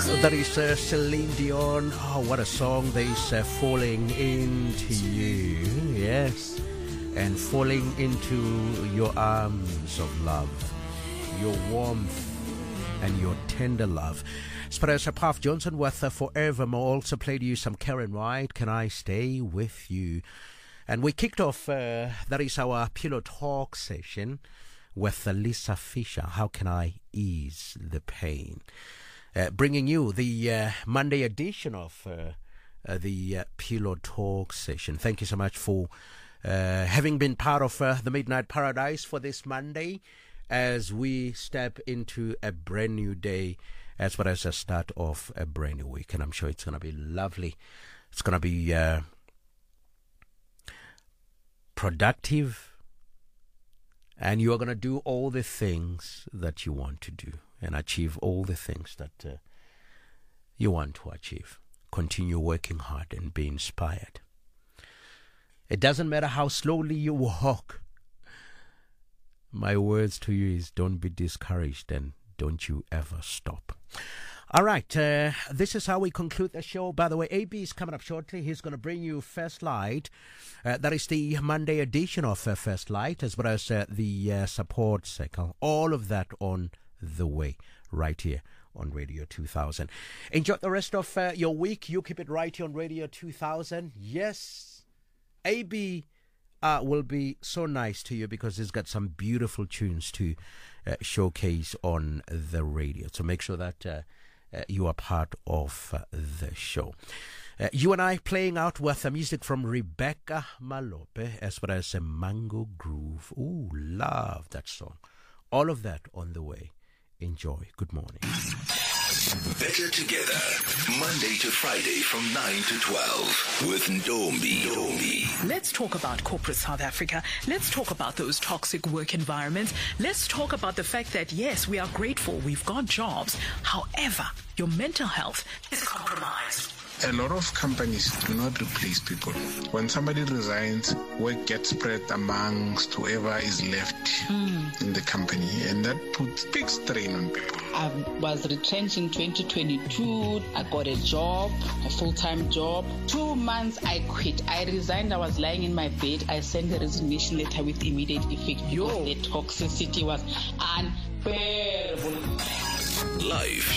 That is Celine Dion. Oh, what a song. There is Falling Into You. Yes. And falling into your arms of love, your warmth and your tender love. Sparrow Puff Johnson with Forevermore. Also played you some Karen White, Can I Stay With You? And we kicked off, that is our Pillow Talk session with Lisa Fisher. How can I ease the pain? Bringing you the Monday edition of the Pillow Talk session. Thank you so much for having been part of the Midnight Paradise for this Monday as we step into a brand new day as well as a start of a brand new week. And I'm sure it's going to be lovely. It's going to be productive. And you are going to do all the things that you want to do and achieve all the things that you want to achieve. Continue working hard and be inspired. It doesn't matter how slowly you walk. My words to you is don't be discouraged and don't you ever stop. All right, this is how we conclude the show. By the way, AB is coming up shortly. He's going to bring you First Light. That is the Monday edition of First Light, as well as the support cycle. All of that on the way, right here on Radio 2000. Enjoy the rest of your week. You keep it right here on Radio 2000. Yes, AB will be so nice to you because he's got some beautiful tunes to showcase on the radio. So make sure that you are part of the show. You and I playing out with the music from Rebecca Malope as well as a Mango Groove. Ooh, love that song. All of that on the way. Enjoy. Good morning. Better Together, Monday to Friday from 9 to 12 with Ndombi. Let's talk about corporate South Africa. Let's talk about those toxic work environments. Let's talk about the fact that, yes, we are grateful. We've got jobs. However, your mental health is compromised. A lot of companies do not replace people. When somebody resigns, work gets spread amongst whoever is left in the company, and that puts big strain on people. I was retrenched in 2022. I got a job, a full-time job. 2 months I quit. I resigned. I was lying in my bed. I sent a resignation letter with immediate effect because the toxicity was unbearable. Life